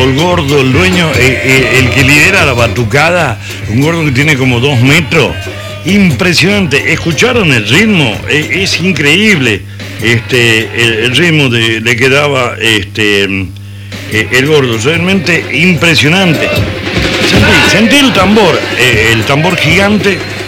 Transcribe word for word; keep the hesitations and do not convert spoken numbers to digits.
el gordo, el dueño, el, el, el que lidera la batucada, un gordo que tiene como dos metros. Impresionante. ¿Escucharon el ritmo? Es, es increíble. Este, el, el ritmo de, de que daba este, el gordo, realmente impresionante. Sentí, sentí el tambor, eh, el tambor gigante.